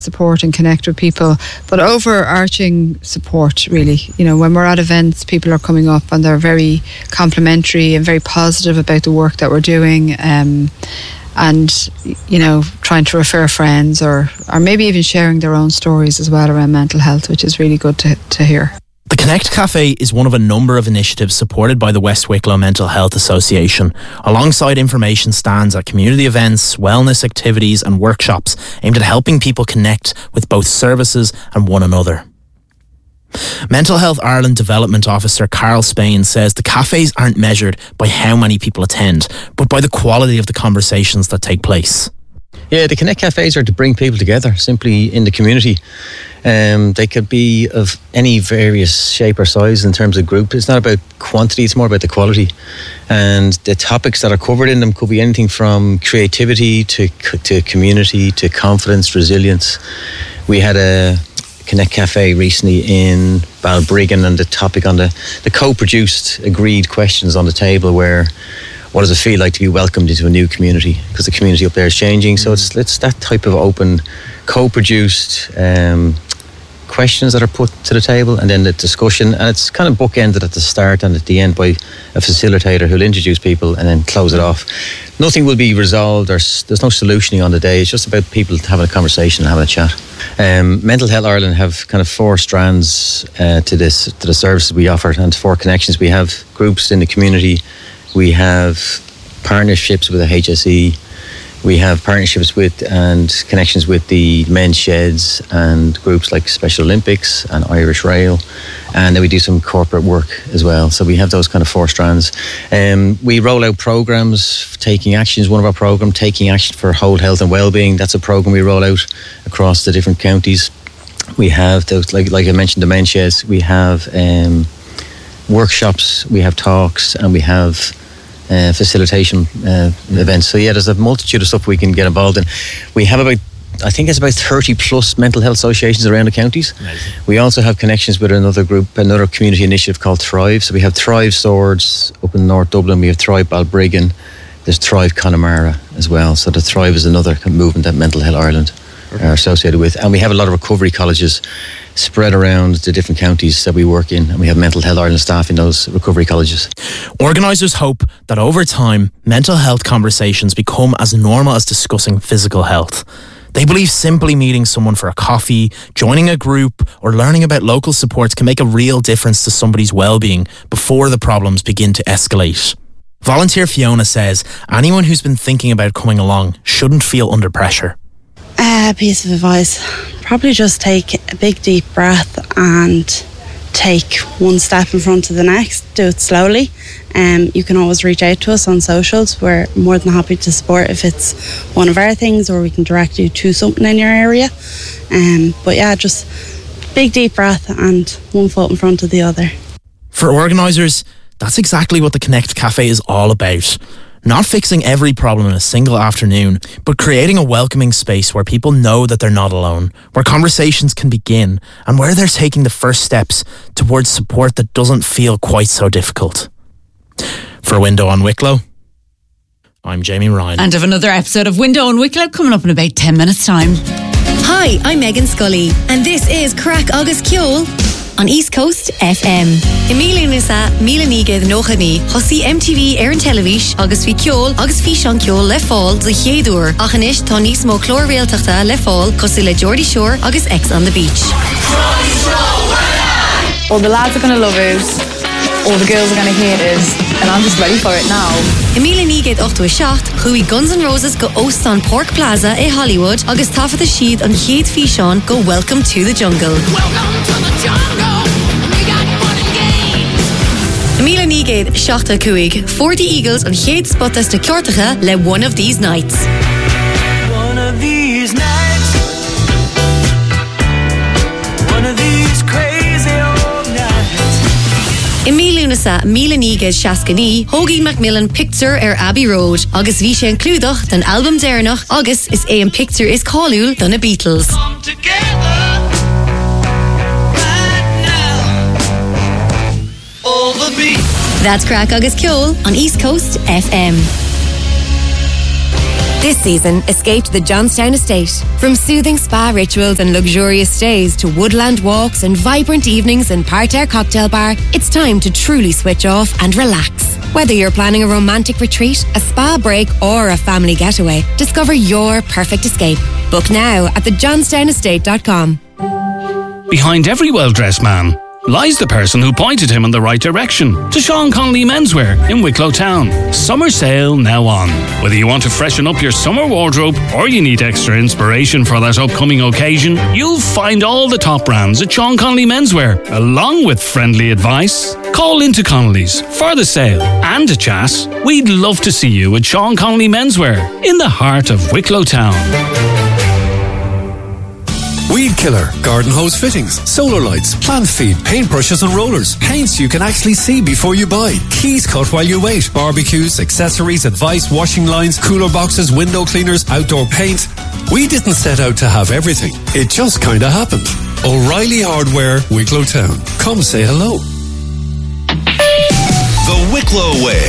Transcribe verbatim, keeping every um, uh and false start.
support and connect with people, but overarching support, really. You know, when we're at events, people are coming up and they're very complimentary and very positive about the work that we're doing, um, and, you know, trying to refer friends or, or maybe even sharing their own stories as well around mental health, which is really good to, to hear. The Connect Cafe is one of a number of initiatives supported by the West Wicklow Mental Health Association, alongside information stands at community events, wellness activities and workshops aimed at helping people connect with both services and one another. Mental Health Ireland Development Officer Carl Spain says the cafes aren't measured by how many people attend, but by the quality of the conversations that take place. Yeah, the Connect Cafes are to bring people together simply in the community. Um, they could be of any various shape or size in terms of group. It's not about quantity, it's more about the quality. And the topics that are covered in them could be anything from creativity to, to community to confidence, resilience. We had a Connect Cafe recently in Balbriggan, and the topic on the, the co-produced agreed questions on the table were, what does it feel like to be welcomed into a new community? Because the community up there is changing. So it's it's that type of open, co-produced um, questions that are put to the table, and then the discussion. And it's kind of bookended at the start and at the end by a facilitator who'll introduce people and then close it off. Nothing will be resolved, or there's no solutioning on the day. It's just about people having a conversation and having a chat. Um, Mental Health Ireland have kind of four strands uh, to this, to the services we offer, and four connections. We have groups in the community. We have partnerships with the H S E. We have partnerships with and connections with the men's sheds and groups like Special Olympics and Irish Rail. And then we do some corporate work as well. So we have those kind of four strands. Um, we roll out programs. Taking Action is one of our programs. Taking Action for Whole Health and Wellbeing. That's a program we roll out across the different counties. We have those, like, like I mentioned, the men's sheds. We have um, workshops, we have talks, and we have Uh, facilitation uh, events. So yeah, there's a multitude of stuff we can get involved in. We have about, I think it's about thirty plus mental health associations around the counties. Amazing. We also have connections with another group, another community initiative called Thrive. So we have Thrive Swords up in North Dublin, we have Thrive Balbriggan, there's Thrive Connemara as well. So the Thrive is another movement that Mental Health Ireland are associated with. And we have a lot of recovery colleges spread around the different counties that we work in, and we have Mental Health Ireland staff in those recovery colleges. Organisers hope that over time, mental health conversations become as normal as discussing physical health. They believe simply meeting someone for a coffee, joining a group, or learning about local supports can make a real difference to somebody's well-being before the problems begin to escalate. Volunteer Fiona says anyone who's been thinking about coming along shouldn't feel under pressure. A uh, piece of advice, probably just take a big deep breath and take one step in front of the next. Do it slowly. Um, you can always reach out to us on socials. We're more than happy to support if it's one of our things, or we can direct you to something in your area. Um, but yeah, just big deep breath and one foot in front of the other. For organisers, that's exactly what the Connect Cafe is all about. Not fixing every problem in a single afternoon, but creating a welcoming space where people know that they're not alone, where conversations can begin, and where they're taking the first steps towards support that doesn't feel quite so difficult. For Window on Wicklow, I'm Jamie Ryan. And of another episode of Window on Wicklow coming up in about ten minutes' time. Hi, I'm Megan Scully, and this is Crack Agus Ceol on East Coast F M. Emília Nisa, Míle Nígad Nóchaní, Hosí M T V ar an televis, agus fi ceol, agus fi sean ceol le fáil do chéadúr. Achanis tá níos mó clór-réaltachta le fáil, cosú le Geordie Shore agus X on the Beach. All the lads are going to love it. All the girls are going to hate us, and I'm just ready for it now. Emília Nígad ochtu seacht, chuí Guns N' Roses go óst on Pork Plaza in Hollywood, agus tafad a siad an chéad fi sean go Welcome to the Jungle. Welcome to the jungle, we got fun and games. Emília Nígad seachta cuig, forty Eagles an chéad spotas de ceortacha le One of These Nights. One of these nights, one of these crazy old nights. Emília Nisa, Míle Nígad Seascaní, Hoagie Macmillan Picture ar Abbey Road, agus bhí sé an clúdach den album déirnach, agus is é an picture is cáiliúil don na Beatles. Come together right now, all the beat. That's Crack Agus Ceol on East Coast F M. This season, escape to the Johnstown Estate. From soothing spa rituals and luxurious stays to woodland walks and vibrant evenings in Parterre Cocktail Bar, it's time to truly switch off and relax. Whether you're planning a romantic retreat, a spa break or a family getaway, discover your perfect escape. Book now at the johnstown estate dot com. Behind every well-dressed man lies the person who pointed him in the right direction, to Sean Connolly Menswear in Wicklow Town. Summer sale now on. Whether you want to freshen up your summer wardrobe or you need extra inspiration for that upcoming occasion, you'll find all the top brands at Sean Connolly Menswear, along with friendly advice. Call into Connolly's for the sale and a chat. We'd love to see you at Sean Connolly Menswear in the heart of Wicklow Town. Weed killer, garden hose fittings, solar lights, plant feed, paintbrushes and rollers, paints you can actually see before you buy, keys cut while you wait, barbecues, accessories, advice, washing lines, cooler boxes, window cleaners, outdoor paint. We didn't set out to have everything. It just kinda happened. O'Reilly Hardware, Wicklow Town. Come say hello. The Wicklow Way.